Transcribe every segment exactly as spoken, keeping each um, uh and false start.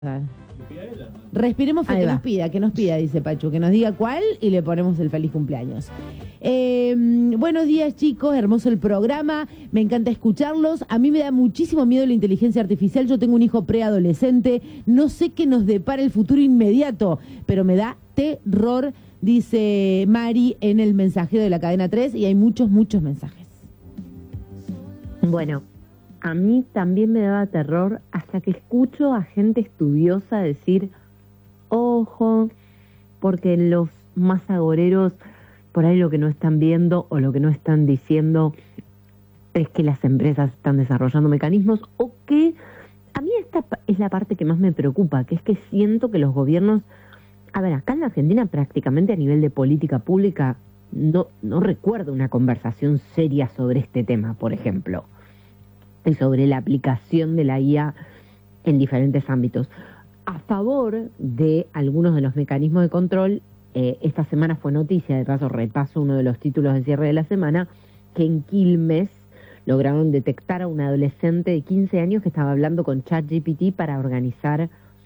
Respiremos fe, Ahí que va. nos pida, que nos pida, dice Pachu, que nos diga cuál y le ponemos el feliz cumpleaños. Eh, buenos días, chicos, hermoso el programa, me encanta escucharlos. A mí me da muchísimo miedo la inteligencia artificial, yo tengo un hijo preadolescente, no sé qué nos depara el futuro inmediato, pero me da terror, dice Mari en el mensajero de la cadena tres, y hay muchos, muchos mensajes. Bueno, a mí también me daba terror hasta que escucho a gente estudiosa decir, ojo, porque los más agoreros por ahí lo que no están viendo o lo que no están diciendo es que las empresas están desarrollando mecanismos o que a mí esta es la parte que más me preocupa, que es que siento que los gobiernos, a ver, acá en la Argentina prácticamente a nivel de política pública no, no recuerdo una conversación seria sobre este tema, por ejemplo, y sobre la aplicación de la I A en diferentes ámbitos. A favor de algunos de los mecanismos de control, eh, esta semana fue noticia, de paso repaso uno de los títulos de cierre de la semana, que en Quilmes lograron detectar a un adolescente de quince años que estaba hablando con ChatGPT para organizar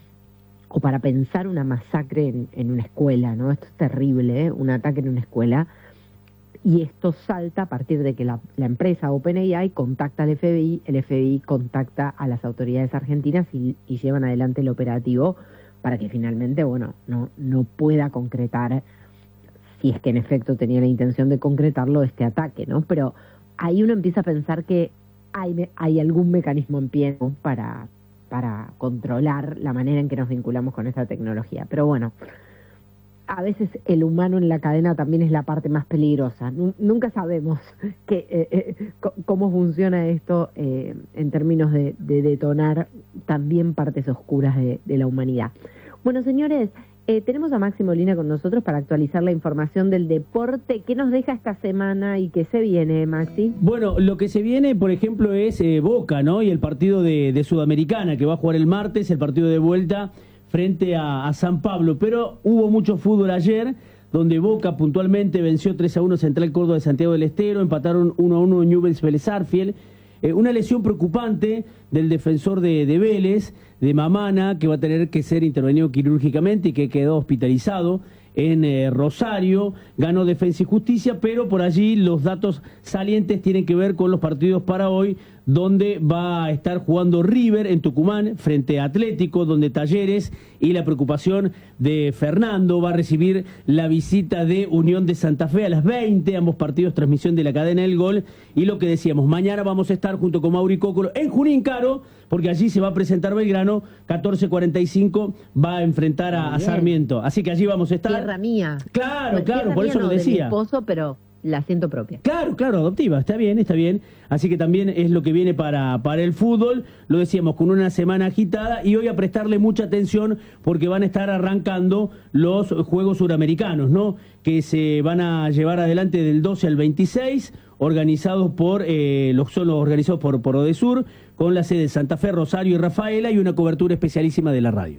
o para pensar una masacre en, en una escuela, ¿no? Esto es terrible, ¿eh? Un ataque en una escuela. Y esto salta a partir de que la, la empresa OpenAI contacta al F B I, el F B I contacta a las autoridades argentinas y, y llevan adelante el operativo para que finalmente, bueno, no, no pueda concretar, si es que en efecto tenía la intención de concretarlo, este ataque, ¿no? Pero ahí uno empieza a pensar que hay, hay algún mecanismo en pie, ¿no? para, para controlar la manera en que nos vinculamos con esta tecnología. Pero bueno, a veces el humano en la cadena también es la parte más peligrosa. Nunca sabemos que, eh, eh, cómo funciona esto eh, en términos de, de detonar también partes oscuras de, de la humanidad. Bueno, señores, eh, tenemos a Maxi Molina con nosotros para actualizar la información del deporte. ¿Qué nos deja esta semana y qué se viene, Maxi? Bueno, lo que se viene, por ejemplo, es eh, Boca, ¿no? Y el partido de, de Sudamericana, que va a jugar el martes, el partido de vuelta frente a, a San Pablo, pero hubo mucho fútbol ayer, donde Boca puntualmente venció tres a uno Central Córdoba de Santiago del Estero, empataron uno a uno Newell's Vélez Sarsfield, eh, una lesión preocupante del defensor de, de Vélez, de Mamana, que va a tener que ser intervenido quirúrgicamente y que quedó hospitalizado en eh, Rosario, ganó Defensa y Justicia, pero por allí los datos salientes tienen que ver con los partidos para hoy, donde va a estar jugando River en Tucumán frente a Atlético, donde Talleres y la preocupación de Fernando va a recibir la visita de Unión de Santa Fe a las veinte, ambos partidos transmisión de la cadena del Gol, y lo que decíamos, mañana vamos a estar junto con Mauri Cócolo en Junín Caro, porque allí se va a presentar Belgrano, catorce cuarenta y cinco va a enfrentar a, a Sarmiento, así que allí vamos a estar. Tierra mía. Claro, No, claro, tierra por mía eso no, lo de mi decía. esposo, pero la siento propia. Claro, claro, adoptiva, está bien, está bien. Así que también es lo que viene para, para el fútbol, lo decíamos, con una semana agitada, y hoy a prestarle mucha atención porque van a estar arrancando los Juegos Suramericanos, ¿no? Que se van a llevar adelante del doce al veintiséis, organizados por, eh, los, son los organizados por, por Odesur, con la sede de Santa Fe, Rosario y Rafaela, y una cobertura especialísima de la radio.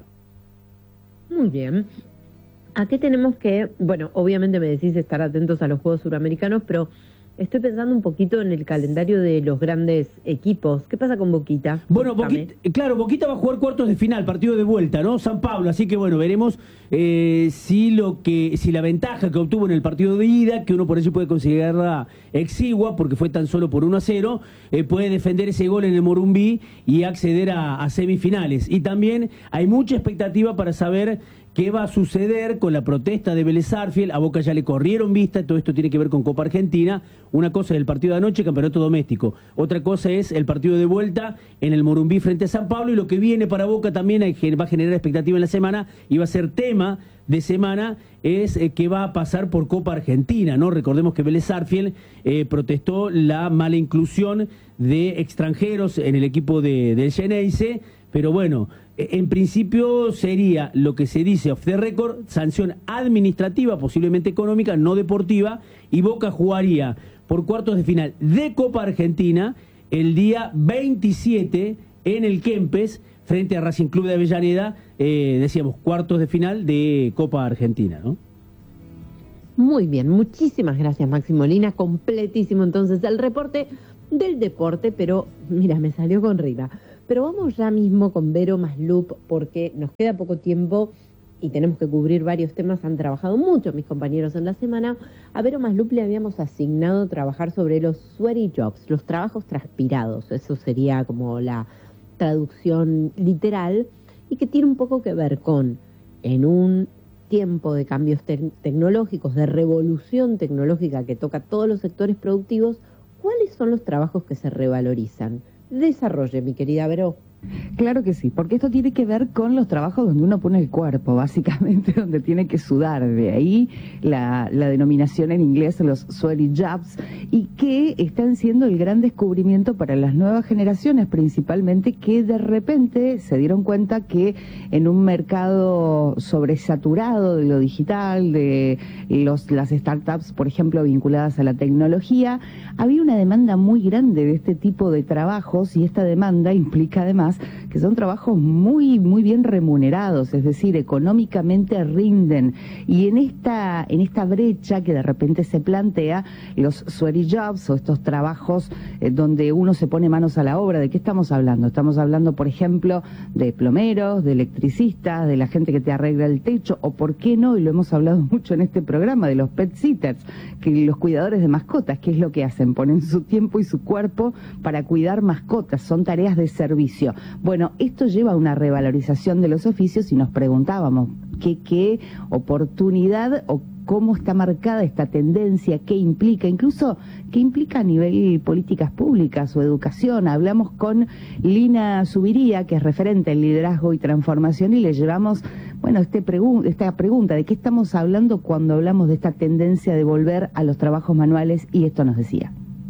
Muy bien. ¿A qué tenemos que, bueno, obviamente me decís estar atentos a los Juegos Suramericanos, pero estoy pensando un poquito en el calendario de los grandes equipos. ¿Qué pasa con Boquita? Bueno, Boquita, claro, Boquita va a jugar cuartos de final, partido de vuelta, ¿no? San Pablo, así que bueno, veremos eh, si lo que, si la ventaja que obtuvo en el partido de ida, que uno por eso puede considerarla exigua, porque fue tan solo por uno a cero, eh, puede defender ese gol en el Morumbí y acceder a, a semifinales. Y también hay mucha expectativa para saber qué va a suceder con la protesta de Vélez Sarsfield. A Boca ya le corrieron vista, todo esto tiene que ver con Copa Argentina. Una cosa es el partido de anoche, campeonato doméstico. Otra cosa es el partido de vuelta en el Morumbí frente a San Pablo. Y lo que viene para Boca también va a generar expectativa en la semana y va a ser tema de semana, es eh, qué va a pasar por Copa Argentina, ¿no? Recordemos que Vélez Sarsfield eh, protestó la mala inclusión de extranjeros en el equipo de, del Xeneize, pero bueno, en principio sería lo que se dice off the record, sanción administrativa, posiblemente económica, no deportiva, y Boca jugaría por cuartos de final de Copa Argentina el día veintisiete en el Kempes, frente a Racing Club de Avellaneda, eh, decíamos, cuartos de final de Copa Argentina, ¿no? Muy bien, muchísimas gracias, Maxi Molina, completísimo entonces el reporte del deporte, pero mira, me salió con riba. Pero vamos ya mismo con Vero Maslup, porque nos queda poco tiempo y tenemos que cubrir varios temas. Han trabajado mucho mis compañeros en la semana. A Vero Maslup le habíamos asignado trabajar sobre los sweaty jobs, los trabajos transpirados. Eso sería como la traducción literal, y que tiene un poco que ver con, en un tiempo de cambios te- tecnológicos, de revolución tecnológica que toca todos los sectores productivos, ¿cuáles son los trabajos que se revalorizan? Desarrolle, mi querida Vero. Claro que sí, porque esto tiene que ver con los trabajos donde uno pone el cuerpo, básicamente, donde tiene que sudar. De ahí la, la denominación en inglés, los sweaty jobs, y que están siendo el gran descubrimiento para las nuevas generaciones, principalmente, que de repente se dieron cuenta que en un mercado sobresaturado de lo digital, de los, las startups, por ejemplo, vinculadas a la tecnología, había una demanda muy grande de este tipo de trabajos, y esta demanda implica además que son trabajos muy muy bien remunerados, es decir, económicamente rinden, y en esta en esta brecha que de repente se plantea, los sweaty jobs, o estos trabajos eh, donde uno se pone manos a la obra. ¿De qué estamos hablando? Estamos hablando, por ejemplo, de plomeros, de electricistas, de la gente que te arregla el techo, o por qué no, y lo hemos hablado mucho en este programa, de los pet sitters, que los cuidadores de mascotas. ¿Qué es lo que hacen? Ponen su tiempo y su cuerpo para cuidar mascotas, son tareas de servicio. Bueno, esto lleva a una revalorización de los oficios, y nos preguntábamos qué, qué oportunidad o cómo está marcada esta tendencia, qué implica, incluso qué implica a nivel políticas públicas o educación. Hablamos con Lina Zubiría, que es referente en liderazgo y transformación, y le llevamos, bueno, este pregu- esta pregunta de qué estamos hablando cuando hablamos de esta tendencia de volver a los trabajos manuales, y esto nos decía.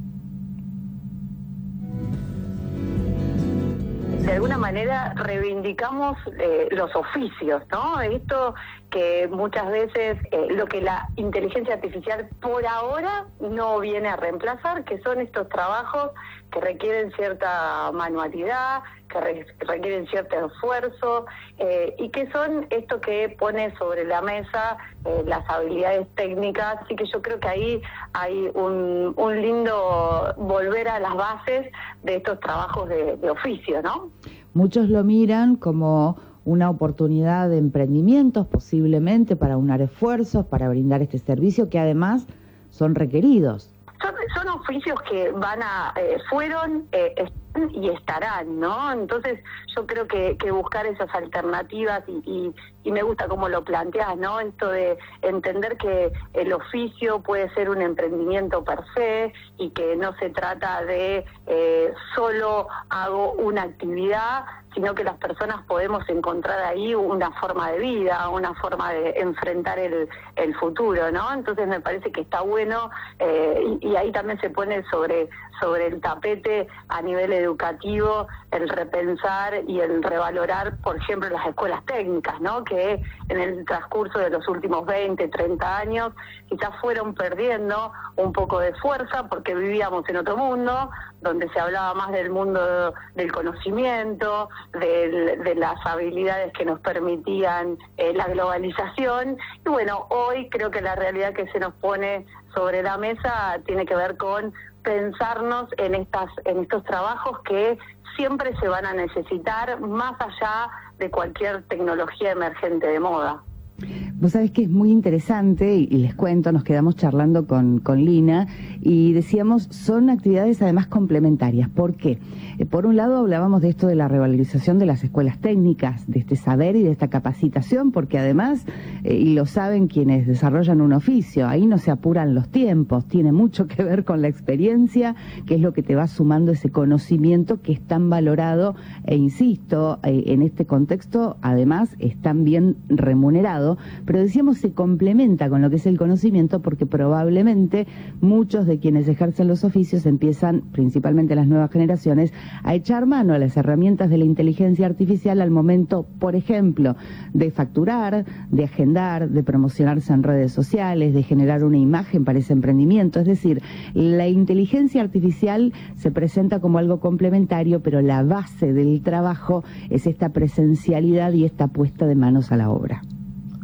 De alguna manera reivindicamos eh, los oficios, ¿no? Esto que muchas veces eh, lo que la inteligencia artificial por ahora no viene a reemplazar, que son estos trabajos que requieren cierta manualidad, que re- requieren cierto esfuerzo, eh, y que son esto que pone sobre la mesa eh, las habilidades técnicas. Así que yo creo que ahí hay un, un lindo volver a las bases de estos trabajos de, de oficio, ¿no? Muchos lo miran como una oportunidad de emprendimientos, posiblemente para unar esfuerzos, para brindar este servicio, que además son requeridos. Son, son oficios que van a, eh, fueron, eh, están y estarán, ¿no? Entonces yo creo que, que buscar esas alternativas, y, y, y me gusta cómo lo planteás, ¿no? Esto de entender que el oficio puede ser un emprendimiento per se, y que no se trata de eh, solo hago una actividad, sino que las personas podemos encontrar ahí una forma de vida, una forma de enfrentar el, el futuro, ¿no? Entonces me parece que está bueno, eh, y, y ahí también se pone sobre, sobre el tapete a nivel educativo el repensar y el revalorar, por ejemplo, las escuelas técnicas, ¿no? Que en el transcurso de los últimos veinte, treinta años quizás fueron perdiendo un poco de fuerza, porque vivíamos en otro mundo, donde se hablaba más del mundo del conocimiento, de, de las habilidades que nos permitían eh, la globalización. Y bueno, hoy creo que la realidad que se nos pone sobre la mesa tiene que ver con pensarnos en estas en estos trabajos que siempre se van a necesitar, más allá de cualquier tecnología emergente de moda. Vos sabés que es muy interesante, y, y les cuento, nos quedamos charlando con, con Lina, y decíamos, son actividades además complementarias. ¿Por qué? Eh, por un lado hablábamos de esto de la revalorización de las escuelas técnicas, de este saber y de esta capacitación, porque además, eh, y lo saben quienes desarrollan un oficio, ahí no se apuran los tiempos, tiene mucho que ver con la experiencia, que es lo que te va sumando ese conocimiento que es tan valorado, e insisto, eh, en este contexto además es tan bien remunerado. Pero decíamos, se complementa con lo que es el conocimiento, porque probablemente muchos de quienes ejercen los oficios empiezan, principalmente las nuevas generaciones, a echar mano a las herramientas de la inteligencia artificial al momento, por ejemplo, de facturar, de agendar, de promocionarse en redes sociales, de generar una imagen para ese emprendimiento. Es decir, la inteligencia artificial se presenta como algo complementario, pero la base del trabajo es esta presencialidad y esta puesta de manos a la obra.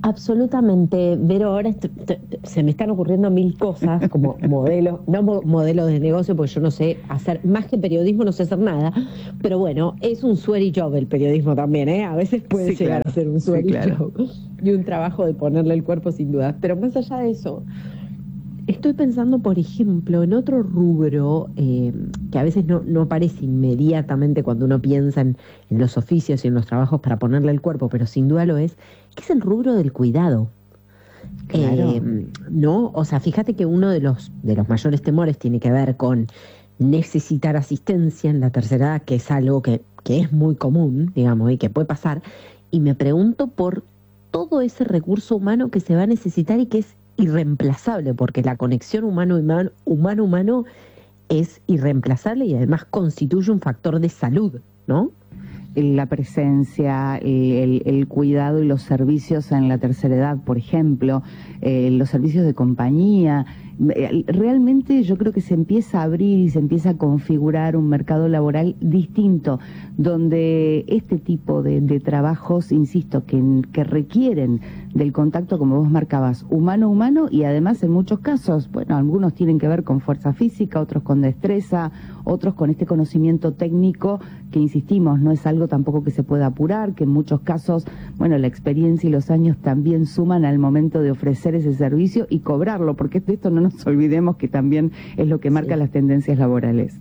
Absolutamente, Vero, ahora est- t- t- se me están ocurriendo mil cosas como modelos, no mo- modelos de negocio, porque yo no sé hacer, más que periodismo no sé hacer nada, pero bueno, es un sweaty job el periodismo también, ¿eh? A veces puede Sí, llegar claro. a ser un Sí, sweaty claro. job y un trabajo de ponerle el cuerpo sin duda, pero más allá de eso, estoy pensando, por ejemplo, en otro rubro eh, que a veces no, no aparece inmediatamente cuando uno piensa en, en los oficios y en los trabajos para ponerle el cuerpo, pero sin duda lo es, que es el rubro del cuidado. Claro. Eh, ¿no? O sea, fíjate que uno de los, de los mayores temores tiene que ver con necesitar asistencia en la tercera edad, que es algo que, que es muy común, digamos, y que puede pasar. Y me pregunto por todo ese recurso humano que se va a necesitar y que es irreemplazable, porque la conexión humano-humano humano-humano es irreemplazable y además constituye un factor de salud, ¿no? La presencia, el, el cuidado y los servicios en la tercera edad, por ejemplo, eh, los servicios de compañía. Realmente yo creo que se empieza a abrir y se empieza a configurar un mercado laboral distinto, donde este tipo de, de trabajos, insisto, que, que requieren del contacto, como vos marcabas, humano-humano, y además en muchos casos, bueno, algunos tienen que ver con fuerza física, otros con destreza, otros con este conocimiento técnico que, insistimos, no es algo tampoco que se pueda apurar, que en muchos casos, bueno, la experiencia y los años también suman al momento de ofrecer ese servicio y cobrarlo, porque de esto no nos olvidemos que también es lo que marca Sí. las tendencias laborales.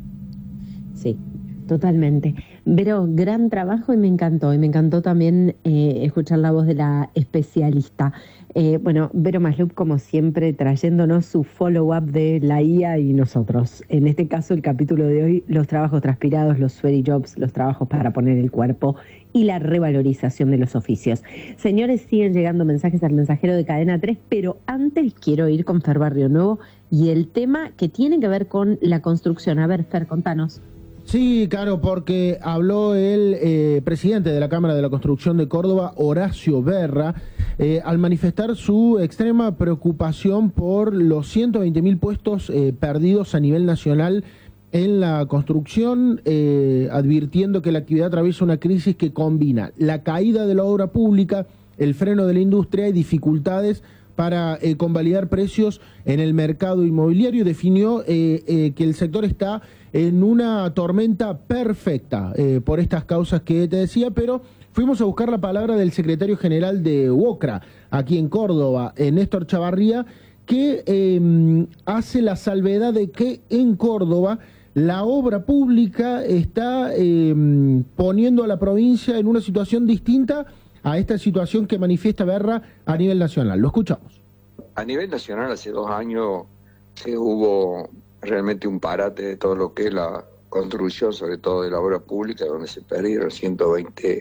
Sí, totalmente. Vero, gran trabajo y me encantó. Y me encantó también eh, escuchar la voz de la especialista. Eh, bueno, Vero Maslup, como siempre, trayéndonos su follow-up de la I A y nosotros. En este caso, el capítulo de hoy, los trabajos transpirados, los sweaty jobs, los trabajos para poner el cuerpo y la revalorización de los oficios. Señores, siguen llegando mensajes al mensajero de Cadena tres, pero antes quiero ir con Fer Barrio Nuevo y el tema que tiene que ver con la construcción. A ver, Fer, contanos. Sí, claro, porque habló el eh, presidente de la Cámara de la Construcción de Córdoba, Horacio Berra, eh, al manifestar su extrema preocupación por los ciento veinte mil puestos eh, perdidos a nivel nacional en la construcción, eh, advirtiendo que la actividad atraviesa una crisis que combina la caída de la obra pública, el freno de la industria y dificultades para eh, convalidar precios en el mercado inmobiliario. Definió eh, eh, que el sector está en una tormenta perfecta eh, por estas causas que te decía, pero fuimos a buscar la palabra del secretario general de UOCRA, aquí en Córdoba, eh, Néstor Chavarría, que eh, hace la salvedad de que en Córdoba la obra pública está eh, poniendo a la provincia en una situación distinta a esta situación que manifiesta Berra a nivel nacional. Lo escuchamos. A nivel nacional, hace dos años se hubo realmente un parate de todo lo que es la construcción, sobre todo de la obra pública, donde se perdieron ciento veinte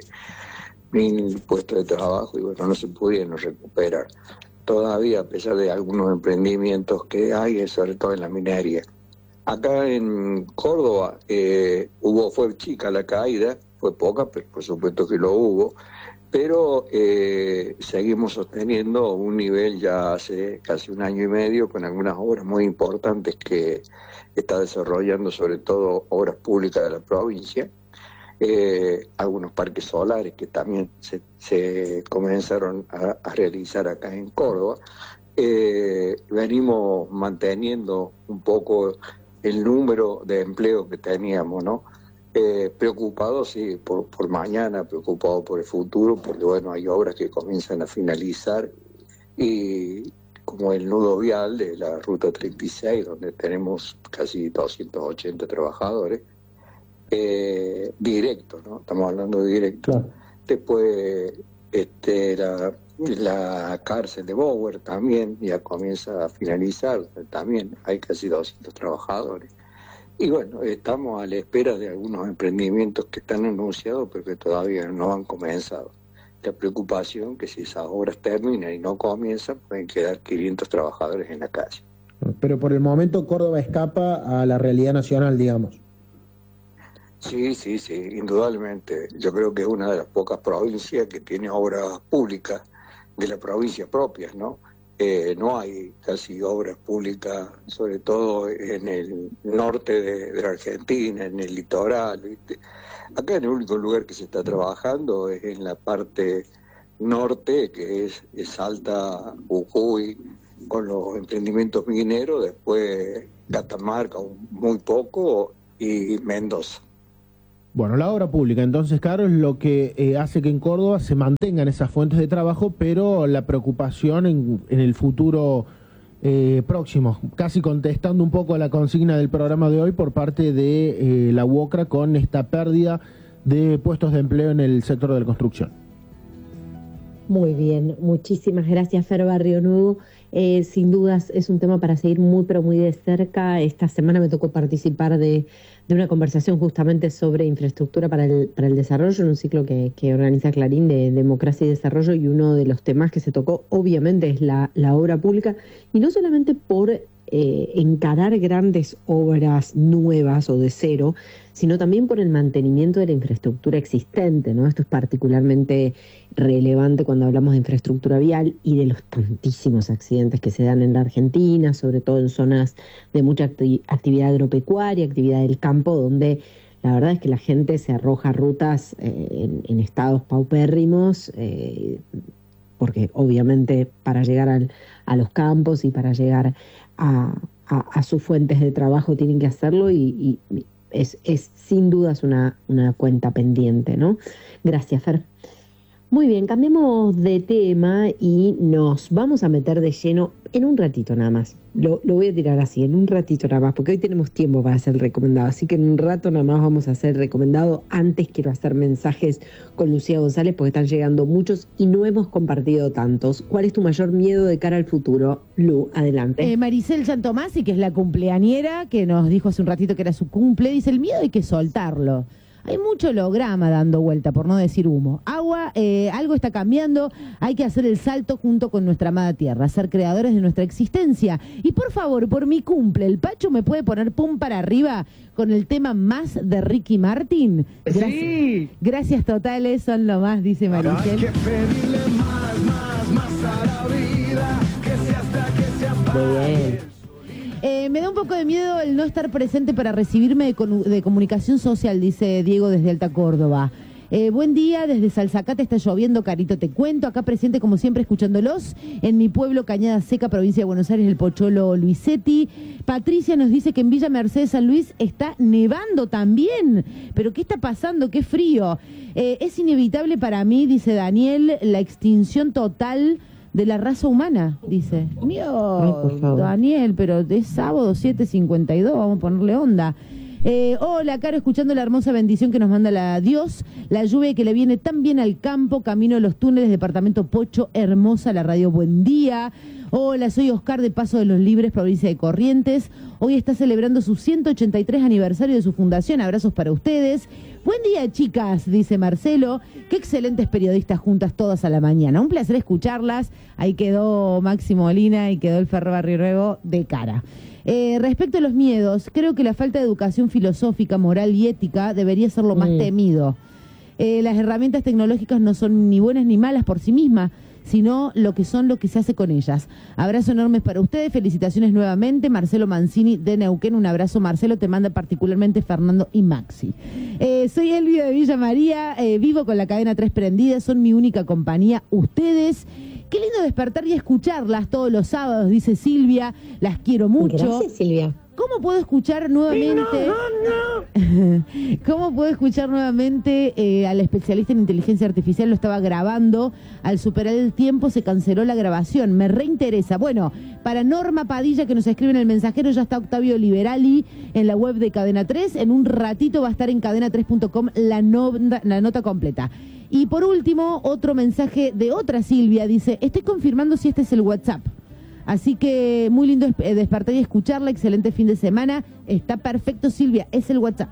mil puestos de trabajo y bueno, no se pudieron recuperar. Todavía, a pesar de algunos emprendimientos que hay, sobre todo en la minería. Acá en Córdoba eh, hubo, fue chica la caída, fue poca, pero por supuesto que lo hubo, pero eh, seguimos sosteniendo un nivel ya hace casi un año y medio con algunas obras muy importantes que está desarrollando, sobre todo obras públicas de la provincia, eh, algunos parques solares que también se, se comenzaron a, a realizar acá en Córdoba. Eh, venimos manteniendo un poco el número de empleo que teníamos, ¿no? Eh, preocupado, sí, por, por mañana, preocupado por el futuro, porque bueno, hay obras que comienzan a finalizar y como el nudo vial de la Ruta treinta y seis, donde tenemos casi doscientos ochenta trabajadores, eh, directos, ¿no? Estamos hablando de directos. Claro. Después, este, la, la cárcel de Bower también ya comienza a finalizar, también hay casi doscientos trabajadores. Y bueno, estamos a la espera de algunos emprendimientos que están anunciados, pero que todavía no han comenzado. La preocupación que si esas obras terminan y no comienzan, pueden quedar quinientos trabajadores en la calle. Pero por el momento Córdoba escapa a la realidad nacional, digamos. Sí, sí, sí, indudablemente. Yo creo que es una de las pocas provincias que tiene obras públicas de la provincia propias, ¿no? Eh, no hay casi obras públicas, sobre todo en el norte de, de la Argentina, en el litoral, ¿viste? Acá el único lugar que se está trabajando es en la parte norte, que es, es Salta, Jujuy, con los emprendimientos mineros, después Catamarca, muy poco, y Mendoza. Bueno, la obra pública, entonces, Caro, es lo que eh, hace que en Córdoba se mantengan esas fuentes de trabajo, pero la preocupación en, en el futuro eh, próximo, casi contestando un poco a la consigna del programa de hoy por parte de eh, la UOCRA con esta pérdida de puestos de empleo en el sector de la construcción. Muy bien, muchísimas gracias, Fer Barrio Nuevo. Eh, sin dudas es un tema para seguir muy, pero muy de cerca. Esta semana me tocó participar de, de una conversación justamente sobre infraestructura para el, para el desarrollo, en un ciclo que, que organiza Clarín de democracia y desarrollo, y uno de los temas que se tocó obviamente es la, la obra pública, y no solamente por eh, encarar grandes obras nuevas o de cero, sino también por el mantenimiento de la infraestructura existente, ¿no? Esto es particularmente relevante cuando hablamos de infraestructura vial y de los tantísimos accidentes que se dan en la Argentina, sobre todo en zonas de mucha acti- actividad agropecuaria, actividad del campo, donde la verdad es que la gente se arroja a rutas eh, en, en estados paupérrimos, eh, porque obviamente para llegar al, a los campos y para llegar a, a, a sus fuentes de trabajo tienen que hacerlo, y, y es, es sin dudas una, una cuenta pendiente, ¿no? Gracias, Fer. Muy bien, cambiemos de tema y nos vamos a meter de lleno en un ratito nada más. Lo, lo voy a tirar así, en un ratito nada más, porque hoy tenemos tiempo para hacer el recomendado. Así que en un rato nada más vamos a hacer el recomendado. Antes quiero hacer mensajes con Lucía González, porque están llegando muchos y no hemos compartido tantos. ¿Cuál es tu mayor miedo de cara al futuro? Lu, adelante. Eh, Maricel Santomasi, que es la cumpleañera, que nos dijo hace un ratito que era su cumple, dice: el miedo hay que soltarlo. Hay mucho holograma dando vuelta, por no decir humo. Agua, eh, algo está cambiando, hay que hacer el salto junto con nuestra amada tierra, ser creadores de nuestra existencia. Y por favor, por mi cumple, ¿el Pacho me puede poner pum para arriba con el tema más de Ricky Martin? Gracias, sí. Gracias totales, son lo más, dice Maricel. Hay que pedirle más, más, más a la vida, que sea hasta que sea para Muy bien. Eh, me da un poco de miedo el no estar presente para recibirme de, con, de comunicación social, dice Diego desde Alta Córdoba. Eh, buen día, desde Salzacate está lloviendo, Carito, te cuento. Acá presente como siempre escuchándolos. En mi pueblo, Cañada Seca, provincia de Buenos Aires, el Pocholo Luisetti. Patricia nos dice que en Villa Mercedes San Luis está nevando también. ¿Pero qué está pasando? ¡Qué frío! Eh, es inevitable para mí, dice Daniel, la extinción total de la raza humana, dice. Mío, Daniel, pero es sábado siete cincuenta y dos, vamos a ponerle onda. Eh, hola, Caro, escuchando la hermosa bendición que nos manda la Dios, la lluvia que le viene tan bien al campo, camino de los túneles, departamento Pocho, hermosa la radio, buen día. Hola, soy Oscar de Paso de los Libres, provincia de Corrientes. Hoy está celebrando su ciento ochenta y tres aniversario de su fundación. Abrazos para ustedes. Buen día, chicas, dice Marcelo. Qué excelentes periodistas juntas todas a la mañana. Un placer escucharlas. Ahí quedó Máximo Molina y quedó el Ferro Barrio Nuevo de cara. Eh, respecto a los miedos, creo que la falta de educación filosófica, moral y ética debería ser lo más mm. temido. Eh, las herramientas tecnológicas no son ni buenas ni malas por sí mismas, sino lo que son lo que se hace con ellas. Abrazo enormes para ustedes, felicitaciones nuevamente. Marcelo Mancini de Neuquén, un abrazo. Marcelo, te manda particularmente Fernando y Maxi. Eh, soy Elvia de Villa María, eh, vivo con la cadena tres prendida, son mi única compañía, ustedes. Qué lindo despertar y escucharlas todos los sábados, dice Silvia, las quiero mucho. Gracias, Silvia. ¿Cómo puedo escuchar nuevamente? No, no, no. ¿Cómo puedo escuchar nuevamente eh, al especialista en inteligencia artificial? Lo estaba grabando. Al superar el tiempo se canceló la grabación. Me reinteresa. Bueno, para Norma Padilla, que nos escribe en el mensajero, ya está Octavio Liberali en la web de Cadena tres. En un ratito va a estar en cadena tres punto com la, no, la nota completa. Y por último, otro mensaje de otra Silvia. Dice, estoy confirmando si este es el WhatsApp. Así que muy lindo despertar y escucharla. Excelente fin de semana. Está perfecto, Silvia. Es el WhatsApp.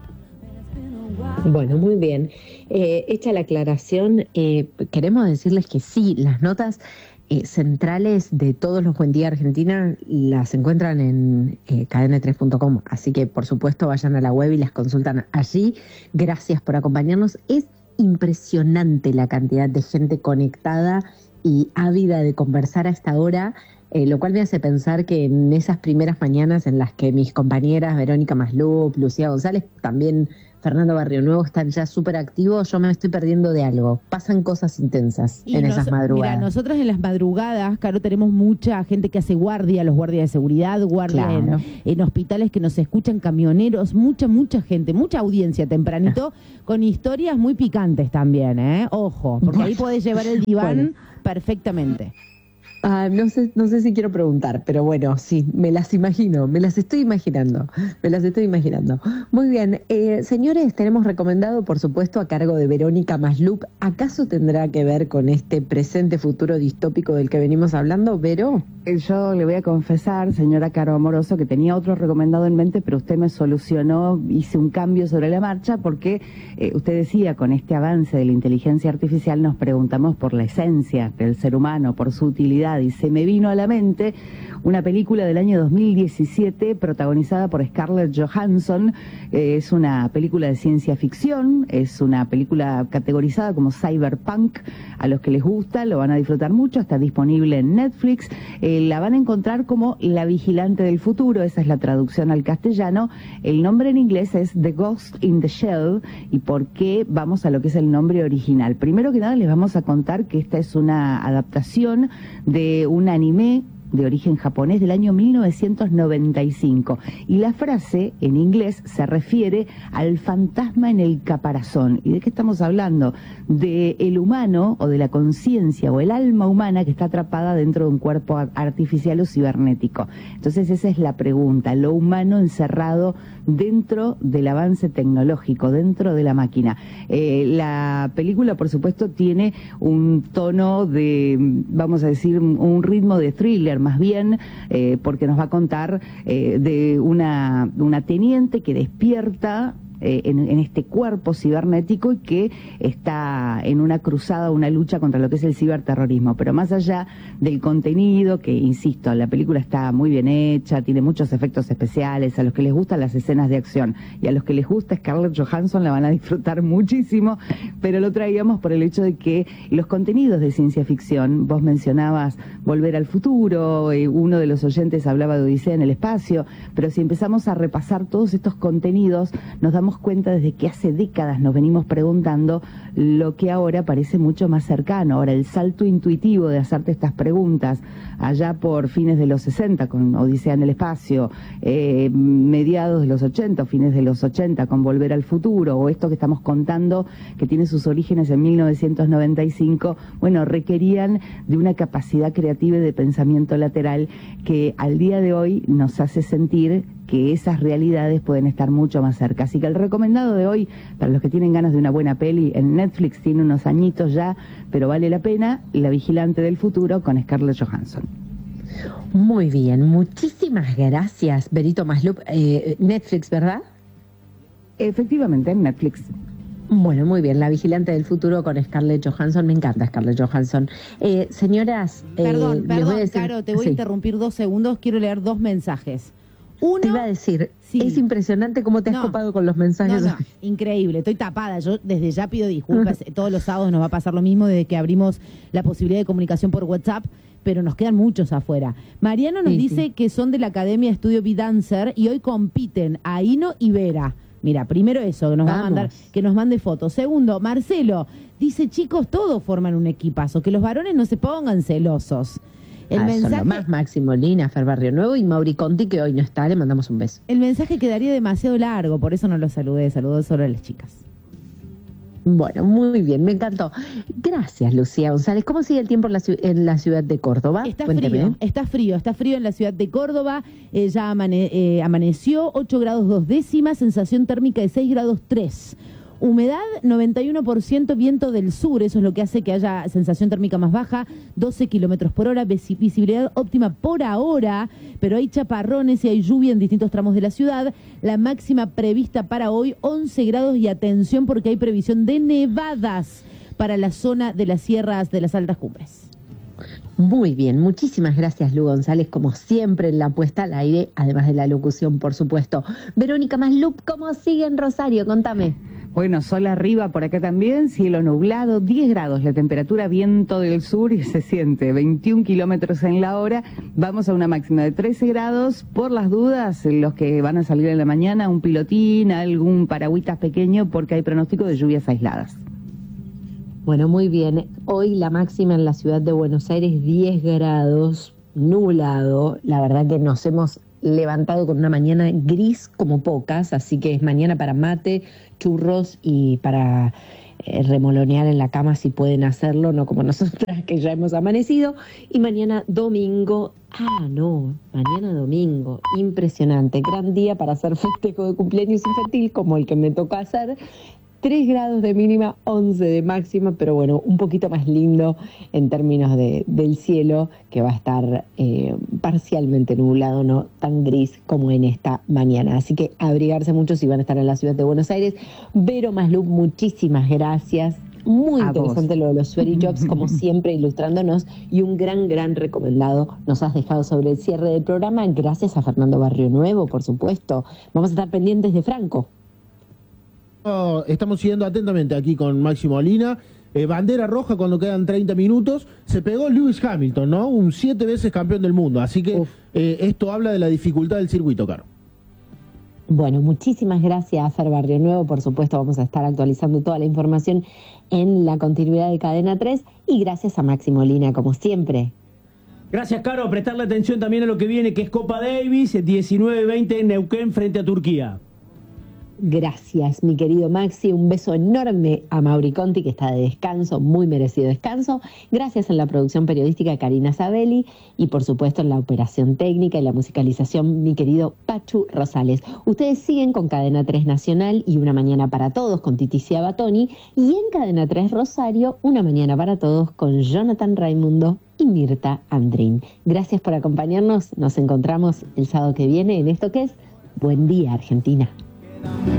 Bueno, muy bien. Eh, hecha la aclaración, eh, queremos decirles que sí, las notas eh, centrales de todos los Buen Día Argentina las encuentran en eh, cadena tres punto com. Así que, por supuesto, vayan a la web y las consultan allí. Gracias por acompañarnos. Es impresionante la cantidad de gente conectada y ávida de conversar a esta hora. Eh, lo cual me hace pensar que en esas primeras mañanas en las que mis compañeras Verónica Maslup, Lucía González, también Fernando Barrionuevo están ya súper activos, yo me estoy perdiendo de algo. Pasan cosas intensas Y en nos- esas madrugadas. Mira, nosotros en las madrugadas, claro, tenemos mucha gente que hace guardia, los guardias de seguridad, guardia Claro. en, en hospitales que nos escuchan, camioneros, mucha, mucha gente, mucha audiencia tempranito, con historias muy picantes también, ¿eh? Ojo, porque ahí podés llevar el diván Bueno. perfectamente. Ah, no sé, no sé si quiero preguntar, pero bueno, sí, me las imagino, me las estoy imaginando, me las estoy imaginando. Muy bien, eh, señores, tenemos recomendado, por supuesto, a cargo de Verónica Maslup. ¿Acaso tendrá que ver con este presente futuro distópico del que venimos hablando, Vero? Eh, Yo le voy a confesar, señora Caro Amoroso, que tenía otro recomendado en mente, pero usted me solucionó, hice un cambio sobre la marcha, porque eh, usted decía, con este avance de la inteligencia artificial nos preguntamos por la esencia del ser humano, por su utilidad, y se me vino a la mente una película del año dos mil diecisiete protagonizada por Scarlett Johansson. Eh, es una película de ciencia ficción, es una película categorizada como cyberpunk. A los que les gusta lo van a disfrutar mucho, está disponible en Netflix. Eh, la van a encontrar como La Vigilante del Futuro, esa es la traducción al castellano. El nombre en inglés es The Ghost in the Shell. ¿Y por qué? Vamos a lo que es el nombre original. Primero que nada les vamos a contar que esta es una adaptación de un anime de origen japonés del año mil novecientos noventa y cinco. Y la frase en inglés se refiere al fantasma en el caparazón. ¿Y de qué estamos hablando? De el humano o de la conciencia o el alma humana que está atrapada dentro de un cuerpo artificial o cibernético. Entonces esa es la pregunta, lo humano encerrado dentro del avance tecnológico, dentro de la máquina. Eh, la película, por supuesto, tiene un tono de, vamos a decir, un ritmo de thriller, más bien, eh, porque nos va a contar eh, de una, una teniente que despierta eh, en, en este cuerpo cibernético y que está en una cruzada, una lucha contra lo que es el ciberterrorismo. Pero más allá del contenido, que insisto, la película está muy bien hecha, tiene muchos efectos especiales, a los que les gustan las escenas de acción y a los que les gusta Scarlett Johansson la van a disfrutar muchísimo, pero lo traíamos por el hecho de que los contenidos de ciencia ficción, vos mencionabas Volver al Futuro, eh, uno de los oyentes hablaba de Odisea en el Espacio, pero si empezamos a repasar todos estos contenidos, nos damos cuenta desde que hace décadas nos venimos preguntando lo que ahora parece mucho más cercano. Ahora, el salto intuitivo de hacerte estas preguntas, allá por fines de los sesenta con Odisea en el Espacio, eh, mediados de los ochenta, fines de los ochenta con Volver al Futuro, o esto que estamos contando que tiene sus orígenes en mil novecientos noventa y cinco, bueno, requerían de una capacidad creativa y de pensamiento lateral que al día de hoy nos hace sentir que esas realidades pueden estar mucho más cerca. Así que el recomendado de hoy, para los que tienen ganas de una buena peli, en Netflix tiene unos añitos ya, pero vale la pena, La Vigilante del Futuro con Scarlett Johansson. Muy bien, muchísimas gracias, Berito Maslup. Eh, Netflix, ¿verdad? Efectivamente, en Netflix. Bueno, muy bien, La Vigilante del Futuro con Scarlett Johansson. Me encanta Scarlett Johansson. Eh, señoras, eh, Perdón, les perdón, voy a decir- Caro, te voy sí. a interrumpir dos segundos, quiero leer dos mensajes. Uno, Te iba a decir, sí. es impresionante cómo te has No. copado con los mensajes. No, no, increíble, estoy tapada. Yo desde ya pido disculpas. Todos los sábados nos va a pasar lo mismo desde que abrimos la posibilidad de comunicación por WhatsApp, pero nos quedan muchos afuera. Mariano nos Sí, dice sí. que son de la Academia de Estudio B-Dancer y hoy compiten Aino y Vera. Mira, primero eso, que nos va a Vamos. mandar, que nos mande fotos. Segundo, Marcelo dice, chicos, todos forman un equipazo, que los varones no se pongan celosos. El Ah, son mensaje, lo más, Máximo Lina, Fer Barrio Nuevo y Mauri Conti, que hoy no está, le mandamos un beso. el mensaje quedaría demasiado largo, por eso no lo saludé, saludó solo a las chicas. Bueno, muy bien, me encantó. Gracias, Lucía González. ¿Cómo sigue el tiempo en la, ciu- en la ciudad de Córdoba? Está Cuénteme. frío, está frío, está frío en la ciudad de Córdoba, eh, ya amane- eh, amaneció, ocho grados dos décimas, sensación térmica de seis grados tres. Humedad noventa y uno por ciento, viento del sur, eso es lo que hace que haya sensación térmica más baja, doce kilómetros por hora, visi- visibilidad óptima por ahora, pero hay chaparrones y hay lluvia en distintos tramos de la ciudad. La máxima prevista para hoy, once grados, y atención porque hay previsión de nevadas para la zona de las sierras de las altas cumbres. Muy bien, muchísimas gracias, Lu González, como siempre en la puesta al aire, además de la locución, por supuesto. Verónica Maslup, ¿cómo sigue en Rosario? Contame. Bueno, sol arriba por acá también, cielo nublado, diez grados la temperatura, viento del sur y se siente veintiún kilómetros en la hora. Vamos a una máxima de trece grados. Por las dudas, los que van a salir en la mañana, un pilotín, algún paragüitas pequeño, porque hay pronóstico de lluvias aisladas. Bueno, muy bien. Hoy la máxima en la ciudad de Buenos Aires, diez grados, nublado. La verdad que nos hemos levantado con una mañana gris como pocas, así que es mañana para mate, churros y para eh, remolonear en la cama si pueden hacerlo, no como nosotras que ya hemos amanecido. Y mañana domingo, ah no, mañana domingo, impresionante, gran día para hacer festejo de cumpleaños infantil como el que me toca hacer. tres grados de mínima, once de máxima, pero bueno, un poquito más lindo en términos de, del cielo, que va a estar eh, parcialmente nublado, no tan gris como en esta mañana. Así que abrigarse mucho si van a estar en la ciudad de Buenos Aires. Vero Maslub, muchísimas gracias. Muy A interesante vos. lo de los Sweaty Jobs, como siempre, ilustrándonos, y un gran, gran recomendado nos has dejado sobre el cierre del programa. Gracias a Fernando Barrio Nuevo, por supuesto. Vamos a estar pendientes de Franco. Estamos siguiendo atentamente aquí con Máximo Olina. Eh, bandera roja cuando quedan treinta minutos. Se pegó Lewis Hamilton, ¿no? Un siete veces campeón del mundo. Así que eh, esto habla de la dificultad del circuito, Caro. Bueno, muchísimas gracias a Fer Barrio Nuevo. Por supuesto, vamos a estar actualizando toda la información en la continuidad de Cadena tres. Y gracias a Máximo Olina, como siempre. Gracias, Caro. Prestarle atención también a lo que viene, que es Copa Davis, diecinueve veinte en Neuquén frente a Turquía. Gracias, mi querido Maxi. Un beso enorme a Mauri Conti, que está de descanso, muy merecido descanso. Gracias en la producción periodística a Karina Sabelli y, por supuesto, en la operación técnica y la musicalización, mi querido Pachu Rosales. Ustedes siguen con Cadena tres Nacional y Una Mañana para Todos con Titicia Batoni, y en Cadena tres Rosario, Una Mañana para Todos con Jonathan Raimundo y Mirta Andrín. Gracias por acompañarnos. Nos encontramos el sábado que viene en esto que es Buen Día, Argentina.